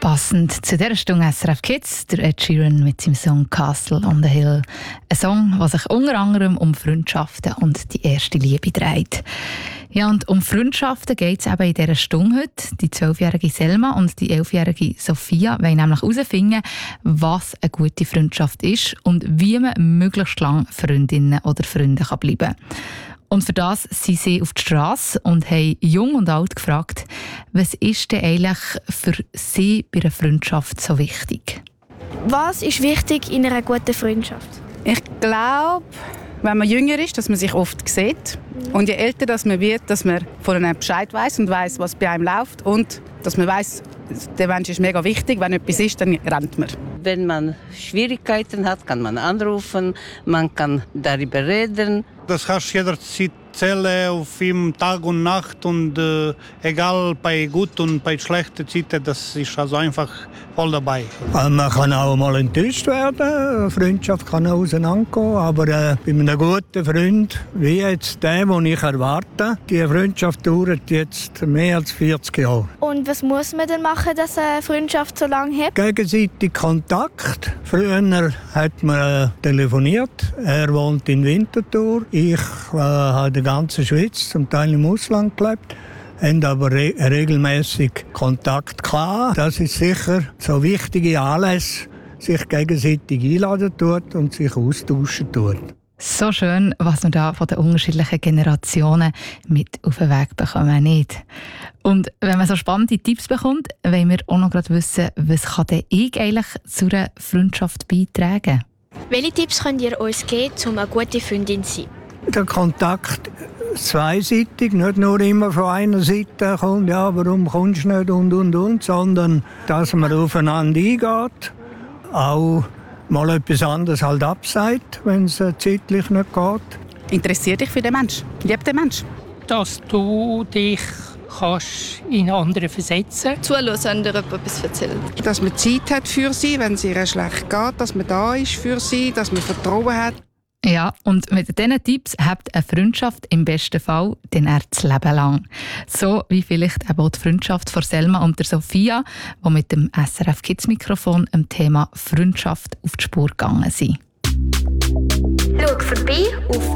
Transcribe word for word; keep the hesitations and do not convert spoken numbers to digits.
Passend zu dieser Stunde S R F Kids, der Ed Sheeran mit seinem Song «Castle on the Hill». Ein Song, der sich unter anderem um Freundschaften und die erste Liebe dreht. Ja, und um Freundschaften geht es eben in dieser Stunde heute. Die zwölfjährige Selma und die elfjährige Sophia wollen nämlich herausfinden, was eine gute Freundschaft ist und wie man möglichst lange Freundinnen oder Freunde bleiben kann. Und für das sind sie auf die Strasse und haben jung und alt gefragt, was ist denn eigentlich für sie bei einer Freundschaft so wichtig? Was ist wichtig in einer guten Freundschaft? Ich glaube, wenn man jünger ist, dass man sich oft sieht. Und je älter dass man wird, dass man von einem Bescheid weiß und weiß, was bei einem läuft. Und dass man weiß, der Mensch ist mega wichtig. Wenn etwas ist, dann rennt man. Wenn man Schwierigkeiten hat, kann man anrufen, man kann darüber reden. Das hast du jederzeit erzählen, auf ihm Tag und Nacht und äh, egal bei gut und bei schlechten Zeiten, das ist also einfach voll dabei. Also man kann auch mal enttäuscht werden, eine Freundschaft kann auch auseinandergehen, aber äh, bei einem guten Freund, wie jetzt der, den ich erwarte, die Freundschaft dauert jetzt mehr als vierzig Jahre. Und was muss man denn machen, dass eine Freundschaft so lange hält? Gegenseitig Kontakt. Früher hat man äh, telefoniert, er wohnt in Winterthur, ich äh, habe in der ganzen Schweiz, zum Teil im Ausland gelebt, haben aber re- regelmäßig Kontakt gehabt. Das ist sicher so wichtige Anlässe, sich gegenseitig einladen tut und sich austauschen tut. So schön, was man da von den unterschiedlichen Generationen mit auf den Weg bekommen, nicht? Und wenn man so spannende Tipps bekommt, wollen wir auch noch gerade wissen, was kann denn ich eigentlich zu einer Freundschaft beitragen? Welche Tipps könnt ihr uns geben, um eine gute Freundin zu sein? Der Kontakt zweiseitig, nicht nur immer von einer Seite kommt, ja, warum kommst du nicht und und und, sondern dass man aufeinander eingeht, auch mal etwas anderes halt absagt, wenn es zeitlich nicht geht. Interessier dich für den Menschen, lieb den Menschen. Dass du dich kannst in andere versetzen. Zuhören, wenn dir jemand etwas erzählt. Dass man Zeit hat für sie, wenn es ihr schlecht geht, dass man da ist für sie, dass man Vertrauen hat. Ja, und mit diesen Tipps habt eine Freundschaft im besten Fall dann er das Leben lang. So wie vielleicht eben auch die Freundschaft von Selma und der Sophia, die mit dem S R F Kids Mikrofon am Thema Freundschaft auf die Spur gegangen sind. Schau vorbei auf